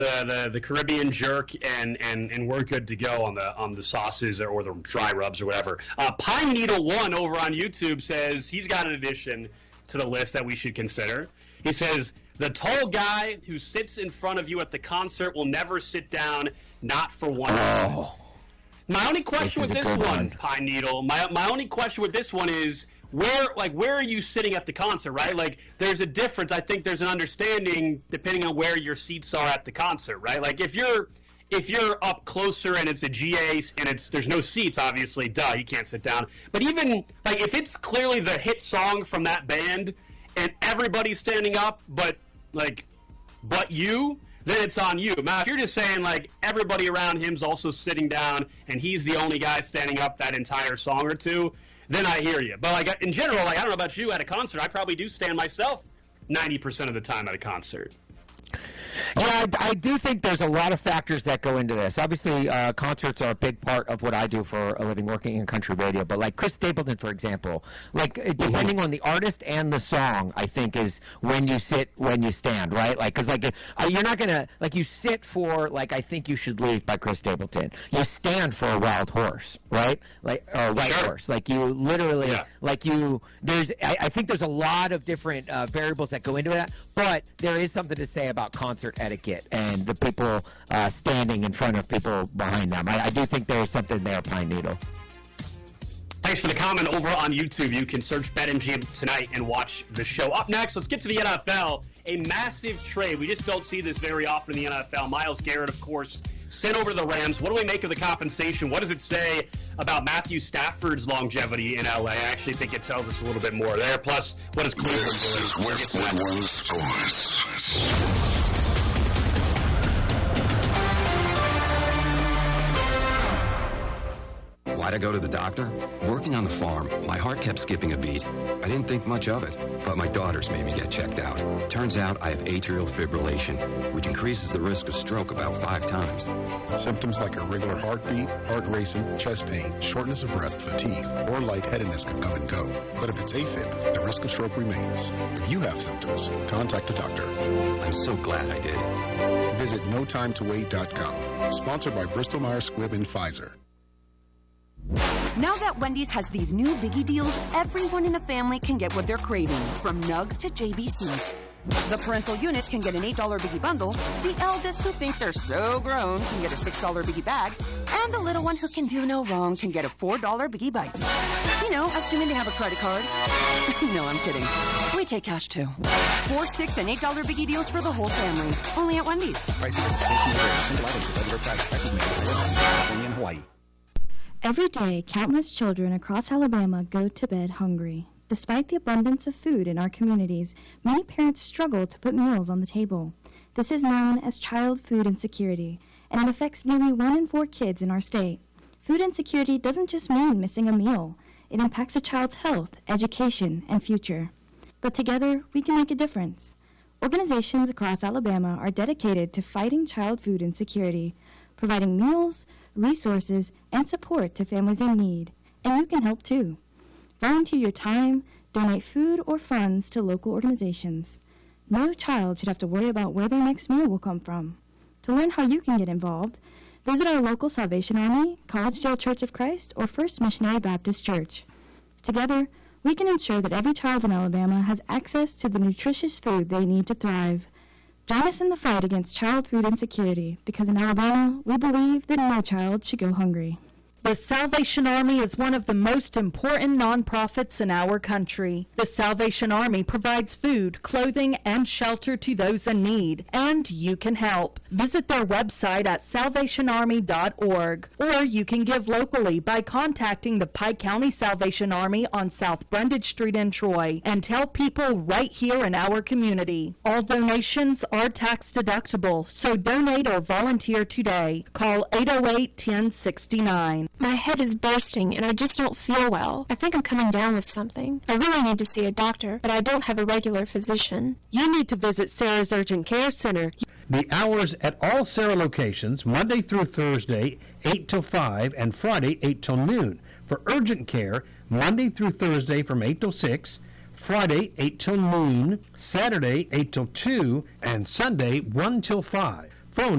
the Caribbean jerk, and we're good to go on the sauces or the dry rubs or whatever. Pine Needle One over on YouTube says he's got an addition to the list that we should consider. He says the tall guy who sits in front of you at the concert will never sit down, not for 1 minute. My only question with this one, Pine Needle, my only question with this one is where are you sitting at the concert, right? Like, there's a difference. I think there's an understanding depending on where your seats are at the concert, right? Like, if you're up closer and it's a GA and there's no seats, obviously, duh, you can't sit down. But even, like, if it's clearly the hit song from that band and everybody's standing up, but you, then it's on you. Now, if you're just saying, like, everybody around him's also sitting down and he's the only guy standing up that entire song or two, then I hear you. But, like, in general, like, I don't know about you, at a concert, I probably do stand myself 90% of the time at a concert. Yeah, I do think there's a lot of factors that go into this. Obviously, concerts are a big part of what I do for a living, working in country radio. But like Chris Stapleton, for example, like depending on the artist and the song, I think is when you sit, when you stand, right? Like, because like you're not gonna like you sit for like I Think You Should Leave by Chris Stapleton. You stand for a Wild Horse, right? Like or a White Horse. Like you literally like you. I think there's a lot of different variables that go into that. But there is something to say about concert etiquette and the people standing in front of people behind them. I do think there's something there, Pine Needle. Thanks for the comment over on YouTube. You can search BetMGM tonight and watch the show. Up next, let's get to the NFL. A massive trade. We just don't see this very often in the NFL. Myles Garrett, of course, sent over to the Rams. What do we make of the compensation? What does it say about Matthew Stafford's longevity in LA? I actually think it tells us a little bit more there. Plus, what is Cleveland doing? This is West 1 Sports. Why'd I go to the doctor? Working on the farm, my heart kept skipping a beat. I didn't think much of it, but my daughters made me get checked out. Turns out I have atrial fibrillation, which increases the risk of stroke about 5 times. Symptoms like irregular heartbeat, heart racing, chest pain, shortness of breath, fatigue, or lightheadedness can come and go. But if it's AFib, the risk of stroke remains. If you have symptoms, contact a doctor. I'm so glad I did. Visit NoTimeToWait.com. Sponsored by Bristol-Myers Squibb and Pfizer. Now that Wendy's has these new biggie deals, everyone in the family can get what they're craving, from nugs to JBCs. The parental units can get an $8 biggie bundle, the eldest who think they're so grown can get a $6 biggie bag, and the little one who can do no wrong can get a $4 biggie bites. You know, assuming they have a credit card. No, I'm kidding. We take cash too. 4, 6, and $8 biggie deals for the whole family. Only at Wendy's. Pricing and single items with regular price. Prices may vary. California and Hawaii. Every day, countless children across Alabama go to bed hungry. Despite the abundance of food in our communities, many parents struggle to put meals on the table. This is known as child food insecurity, and it affects nearly 1 in 4 kids in our state. Food insecurity doesn't just mean missing a meal. It impacts a child's health, education, and future. But together, we can make a difference. Organizations across Alabama are dedicated to fighting child food insecurity, providing meals, resources, and support to families in need. And you can help too. Volunteer your time, donate food or funds to local organizations. No child should have to worry about where their next meal will come from. To learn how you can get involved, visit our local Salvation Army, Collegedale Church of Christ, or First Missionary Baptist Church. Together, we can ensure that every child in Alabama has access to the nutritious food they need to thrive. Join us in the fight against child food insecurity, because in Alabama, we believe that no child should go hungry. The Salvation Army is one of the most important nonprofits in our country. The Salvation Army provides food, clothing, and shelter to those in need, and you can help. Visit their website at salvationarmy.org, or you can give locally by contacting the Pike County Salvation Army on South Brundage Street in Troy, and tell people right here in our community. All donations are tax deductible, so donate or volunteer today. Call 808-1069. My head is bursting and I just don't feel well. I think I'm coming down with something. I really need to see a doctor, but I don't have a regular physician. You need to visit Sarah's Urgent Care Center. The hours at all Sarah locations, Monday through Thursday, 8 till 5, and Friday, 8 till noon. For urgent care, Monday through Thursday from 8 till 6, Friday, 8 till noon, Saturday, 8 till 2, and Sunday, 1 till 5.